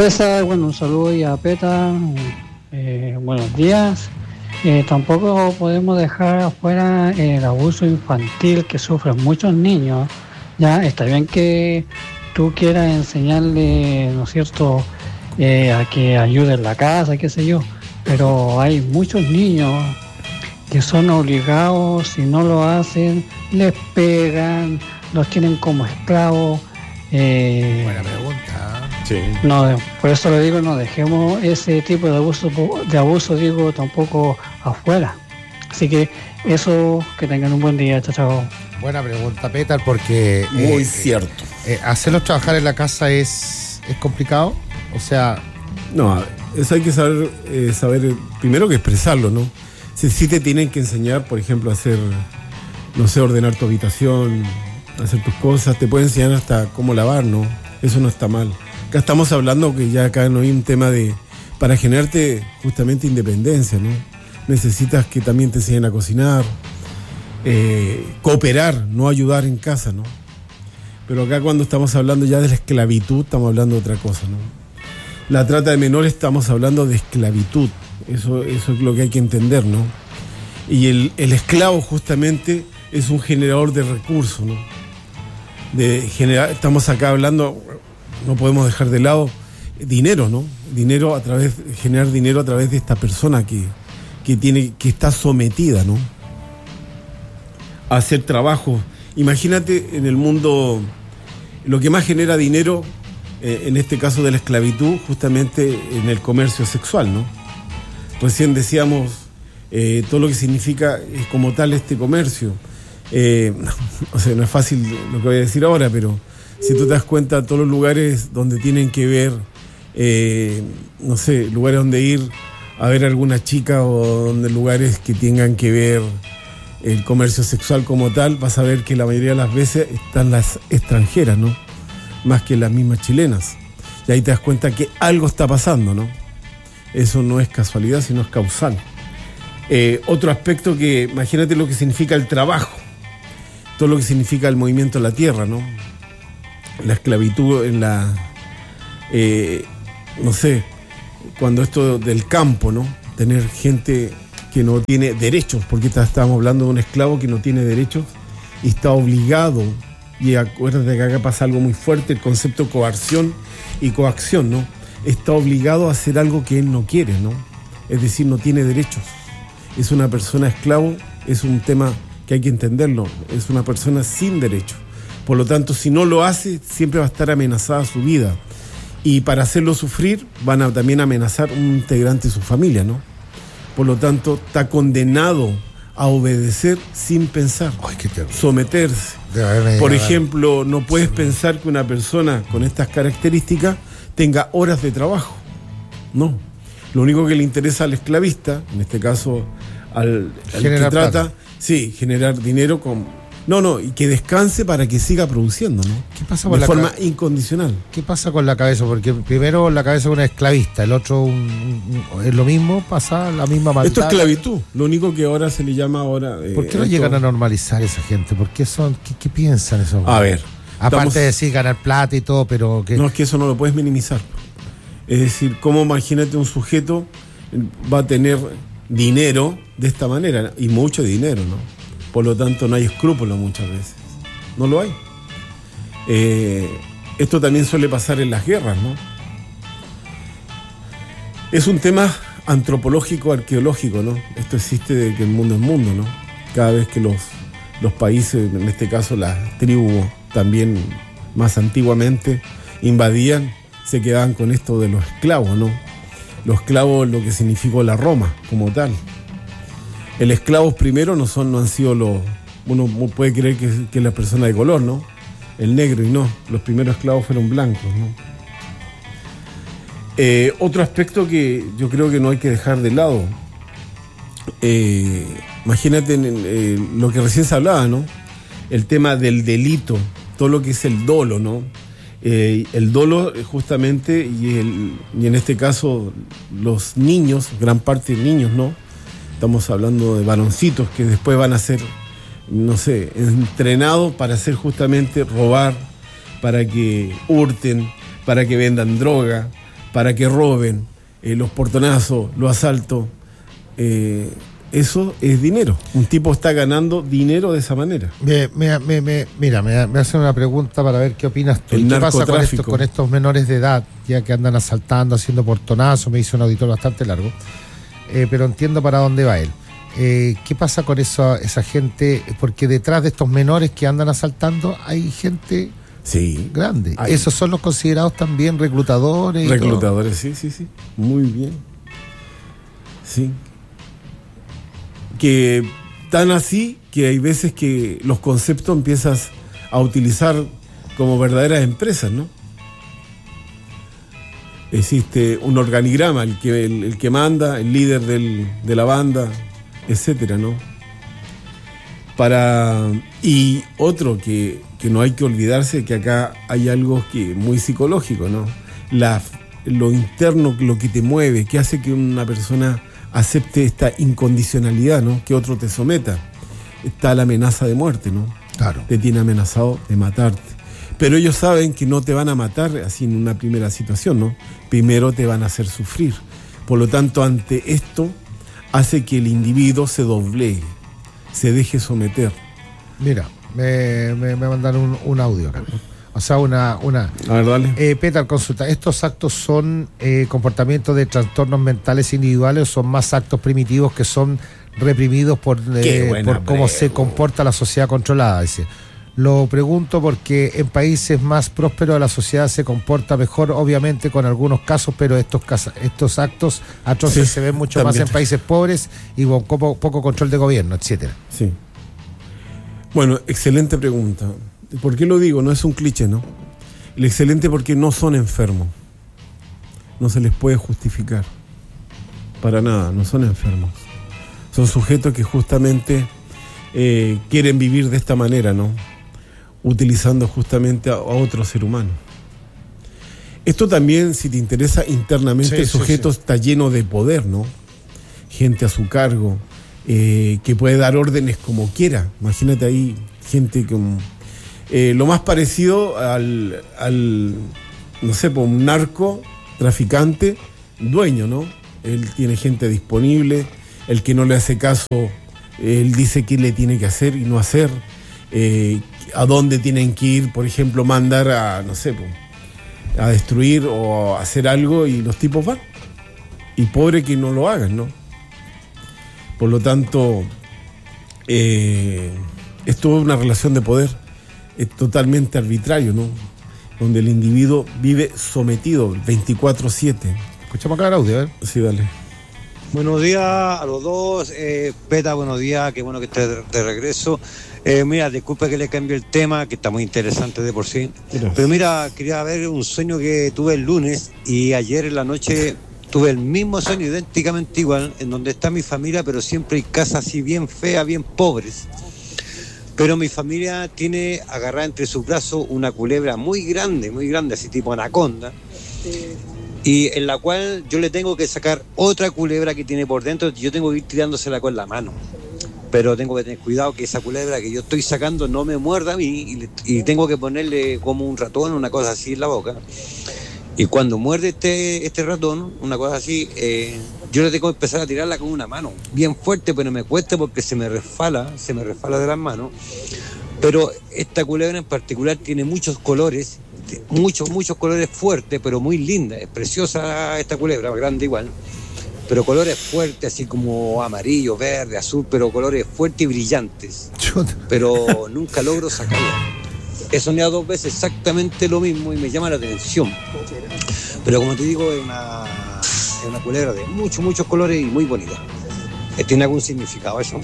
César, bueno, un saludo y a Peta, buenos días. Tampoco podemos dejar afuera el abuso infantil que sufren muchos niños. Ya está bien que tú quieras enseñarle, ¿no es cierto?, a que ayude en la casa, qué sé yo, pero hay muchos niños que son obligados, si no lo hacen, les pegan, los tienen como esclavos. Buena pregunta. Sí. No, por eso le digo, no dejemos ese tipo de abuso digo, tampoco afuera. Así que eso, que tengan un buen día, chao, chao. Buena pregunta, Petar, porque Muy cierto. hacerlos trabajar en la casa es complicado. O sea, No, eso hay que saber primero que expresarlo, ¿no? Si te tienen que enseñar, por ejemplo, a hacer, no sé, ordenar tu habitación, hacer tus cosas, te pueden enseñar hasta cómo lavar, ¿no? Eso no está mal. Acá estamos hablando que ya acá no hay un tema para generarte justamente independencia, ¿no? Necesitas que también te enseñen a cocinar, cooperar, no ayudar en casa, ¿no? Pero acá cuando estamos hablando ya de la esclavitud, estamos hablando de otra cosa, ¿no? La trata de menores, estamos hablando de esclavitud. Eso es lo que hay que entender, ¿no? Y el esclavo justamente es un generador de recursos, ¿no? Estamos acá hablando, no podemos dejar de lado dinero, ¿no? Generar dinero a través de esta persona que está sometida, ¿no? A hacer trabajo. Imagínate en el mundo, lo que más genera dinero, en este caso de la esclavitud, justamente en el comercio sexual, ¿no? Recién decíamos todo lo que significa como tal este comercio. O sea, no es fácil lo que voy a decir ahora, pero si tú te das cuenta, todos los lugares donde tienen que ver, no sé, lugares donde ir a ver a alguna chica o lugares que tengan que ver el comercio sexual como tal, vas a ver que la mayoría de las veces están las extranjeras, ¿no? Más que las mismas chilenas. Y ahí te das cuenta que algo está pasando, ¿no? Eso no es casualidad, sino es causal. Otro aspecto que, imagínate lo que significa el trabajo, todo lo que significa el movimiento de la tierra, ¿no? La esclavitud en no sé, cuando esto del campo, ¿no? Tener gente que no tiene derechos, porque estábamos hablando de un esclavo que no tiene derechos y está obligado, y acuérdate que acá pasa algo muy fuerte, el concepto coerción y coacción, ¿no? Está obligado a hacer algo que él no quiere, ¿no? Es decir, no tiene derechos. Es una persona esclavo, es un tema que hay que entenderlo, es una persona sin derecho. Por lo tanto, si no lo hace, siempre va a estar amenazada su vida. Y para hacerlo sufrir, van a también amenazar un integrante de su familia, ¿no? Por lo tanto, está condenado a obedecer sin pensar. ¡ay, qué terrible! Someterse. Por ejemplo, no puedes pensar que una persona con estas características tenga horas de trabajo. No. Lo único que le interesa al esclavista, en este caso al que trata, plata. Sí, generar dinero y que descanse para que siga produciendo, ¿no? ¿Qué pasa con de forma incondicional? ¿Qué pasa con la cabeza? Porque primero la cabeza es una esclavista, el otro es lo mismo, pasa la misma maldad. Esto es esclavitud, lo único que ahora se le llama ahora... ¿Por qué no llegan a normalizar esa gente? ¿Por qué qué piensan esos? A ver. Aparte de decir ganar plata y todo, pero... No, es que eso no lo puedes minimizar. Es decir, ¿cómo imagínate un sujeto va a tener dinero de esta manera? Y mucho dinero, ¿no? Por lo tanto, no hay escrúpulos muchas veces. No lo hay. Esto también suele pasar en las guerras, ¿no? Es un tema antropológico, arqueológico, ¿no? Esto existe de que el mundo es mundo, ¿no? Cada vez que los países, en este caso las tribus también más antiguamente, invadían, se quedaban con esto de los esclavos, ¿no? Los esclavos, lo que significó la Roma como tal. El esclavos primero no han sido uno puede creer que es la persona de color, ¿no? El negro, y no, los primeros esclavos fueron blancos, ¿no? Otro aspecto que yo creo que no hay que dejar de lado, imagínate lo que recién se hablaba, ¿no? El tema del delito, todo lo que es el dolo, ¿no? El dolo justamente, y en este caso los niños, gran parte de niños, ¿no? Estamos hablando de varoncitos que después van a ser, no sé, entrenados para hacer justamente robar, para que hurten, para que vendan droga, para que roben, los portonazos, los asaltos, eso es dinero. Un tipo está ganando dinero de esa manera. Mira, me hacen una pregunta para ver qué opinas tú. El ¿Qué pasa narcotráfico con estos menores de edad, ya que andan asaltando, haciendo portonazos? Me hizo un auditor bastante largo, pero entiendo para dónde va él. ¿Qué pasa con esa gente? Porque detrás de estos menores que andan asaltando hay gente grande. ¿Esos son los considerados también reclutadores? Reclutadores, sí. Muy bien. Sí. Que tan así que hay veces que los conceptos empiezas a utilizar como verdaderas empresas, ¿no? Existe un organigrama, el que manda, el líder de la banda, etcétera, ¿no? Y otro que no hay que olvidarse, que acá hay algo que muy psicológico, ¿no? Lo interno, lo que te mueve, que hace que una persona acepte esta incondicionalidad, ¿no? Que otro te someta. Está la amenaza de muerte, ¿no? Claro. Te tiene amenazado de matarte. Pero ellos saben que no te van a matar así en una primera situación, ¿no? Primero te van a hacer sufrir. Por lo tanto, ante esto, hace que el individuo se doblegue, se deje someter. Mira, me mandaron un audio acá. O sea, una... A ver, dale. Petar, consulta. ¿Estos actos son comportamientos de trastornos mentales individuales o son más actos primitivos que son reprimidos por cómo se comporta la sociedad controlada? Dice. Lo pregunto porque en países más prósperos la sociedad se comporta mejor, obviamente con algunos casos, pero estos actos atroces se ven mucho también más en países pobres y con poco control de gobierno, etcétera. Sí. Bueno, excelente pregunta. ¿Por qué lo digo? No es un cliché, ¿no? El excelente porque no son enfermos. No se les puede justificar. Para nada, no son enfermos. Son sujetos que justamente quieren vivir de esta manera, ¿no? Utilizando justamente a otro ser humano. Esto también, si te interesa internamente, el sujeto está lleno de poder, ¿no? Gente a su cargo, que puede dar órdenes como quiera. Imagínate ahí gente como... lo más parecido al no sé, pues un narco traficante dueño, ¿no? Él tiene gente disponible, el que no le hace caso, él dice qué le tiene que hacer y no hacer, a dónde tienen que ir, por ejemplo, mandar a, no sé, pues, a destruir o a hacer algo y los tipos van. Y pobre que no lo hagan, ¿no? Por lo tanto, esto es una relación de poder. Es totalmente arbitrario, ¿no? Donde el individuo vive sometido 24/7. Escuchamos acá el audio, ¿eh? Sí, dale. Buenos días a los dos. Peta, buenos días, qué bueno que estés de regreso. Mira, disculpe que le cambie el tema, que está muy interesante de por sí. Gracias. Pero mira, quería ver un sueño que tuve el lunes y ayer en la noche tuve el mismo sueño, idénticamente igual, en donde está mi familia, pero siempre hay casas así bien feas, bien pobres. Pero mi familia tiene agarrada entre sus brazos una culebra muy grande, así tipo anaconda, y en la cual yo le tengo que sacar otra culebra que tiene por dentro, yo tengo que ir tirándosela con la mano. Pero tengo que tener cuidado que esa culebra que yo estoy sacando no me muerda a mí y tengo que ponerle como un ratón, una cosa así en la boca. Y cuando muerde este ratón, una cosa así, yo le tengo que empezar a tirarla con una mano, bien fuerte, pero me cuesta porque se me resfala de las manos. Pero esta culebra en particular tiene muchos colores, muchos colores fuertes, pero muy linda, es preciosa esta culebra, grande igual. Pero colores fuertes, así como amarillo, verde, azul, pero colores fuertes y brillantes. Pero nunca logro sacarla. He soñado 2 veces exactamente lo mismo y me llama la atención. Pero como te digo, es una culebra de muchos colores y muy bonita. ¿Tiene algún significado eso?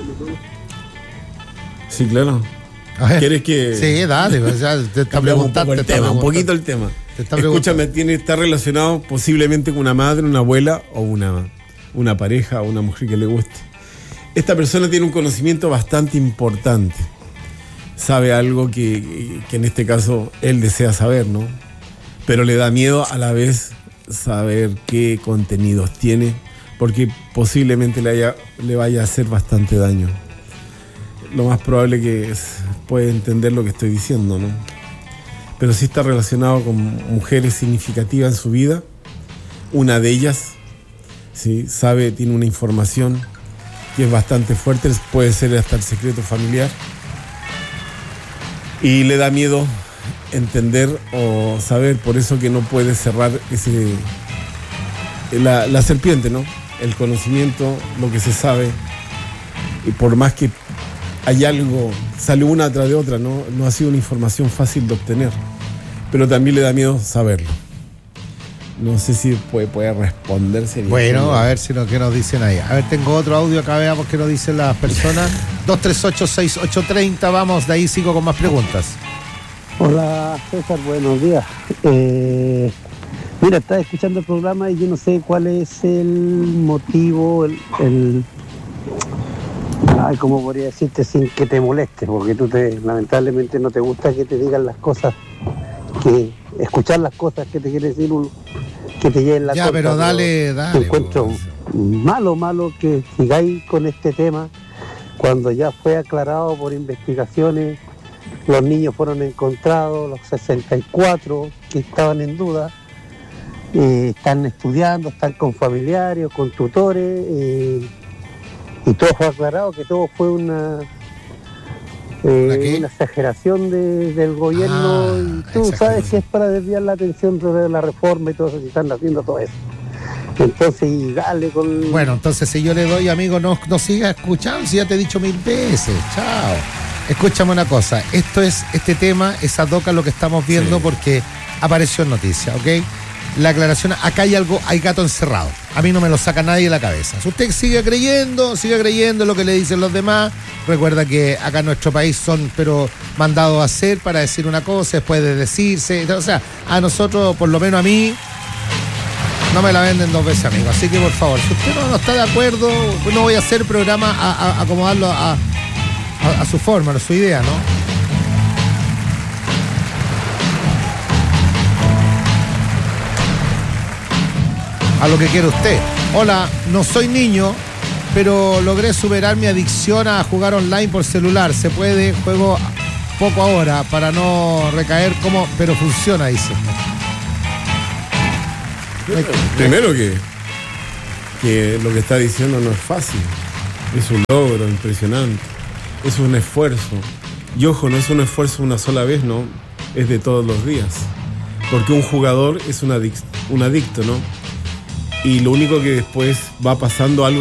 Sí, claro. ¿Quieres que...? Sí, dale, o sea, te está preguntando. Un poquito el tema. Escúchame, está relacionado posiblemente con una madre, una abuela o una pareja o una mujer que le guste. Esta persona tiene un conocimiento bastante importante. Sabe algo que en este caso él desea saber, ¿no? Pero le da miedo a la vez saber qué contenidos tiene, porque posiblemente le vaya a hacer bastante daño. Lo más probable que puede entender lo que estoy diciendo, ¿no? Pero sí está relacionado con mujeres significativas en su vida una de ellas, ¿sí? Sabe, tiene una información que es bastante fuerte, puede ser hasta el secreto familiar, y le da miedo entender o saber, por eso que no puede cerrar la serpiente, ¿no? El conocimiento, lo que se sabe, y por más que hay algo, sale una tras de otra, no ha sido una información fácil de obtener, pero también le da miedo saberlo. No sé si puede responderse. Bueno, a ver qué nos dicen ahí. A ver, tengo otro audio acá, veamos qué nos dicen las personas. 238-6830, vamos, de ahí sigo con más preguntas. Hola César, buenos días. Mira, estaba escuchando el programa y yo no sé cuál es el motivo, ¿cómo podría decirte sin que te moleste? Porque lamentablemente no te gusta que te digan las cosas, escuchar las cosas que te quiere decir uno, que te lleven la ya, cosa, pero dale. Encuentro malo que sigáis con este tema cuando ya fue aclarado por investigaciones. Los niños fueron encontrados, los 64 que estaban en duda, están estudiando, están con familiares, con tutores, y todo fue aclarado, que todo fue una exageración del gobierno, y tú sabes que es para desviar la atención de la reforma y todo eso, que están haciendo todo eso. Entonces, y dale con... Bueno, entonces si yo le doy, amigo, no sigas escuchando, si ya te he dicho 1000 veces, chao. Escúchame una cosa, este tema es ad hoc a lo que estamos viendo, sí, porque apareció en noticias, ¿ok? La aclaración, acá hay gato encerrado, a mí no me lo saca nadie de la cabeza. Si usted sigue creyendo lo que le dicen los demás, recuerda que acá en nuestro país son mandados a hacer para decir una cosa, después de decirse, o sea, a nosotros, por lo menos a mí, no me la venden 2 veces, amigo. Así que por favor, si usted no está de acuerdo, no voy a hacer programa a acomodarlo a su forma, a su idea, ¿no? A lo que quiere usted. Hola, no soy niño, pero logré superar mi adicción a jugar online por celular. Se puede, juego poco ahora para no recaer, pero funciona, dice. Primero que lo que está diciendo no es fácil. Es un logro impresionante. Es un esfuerzo. Y ojo, no es un esfuerzo una sola vez, ¿no? Es de todos los días. Porque un jugador es un adicto, ¿no? Y lo único que después va pasando algo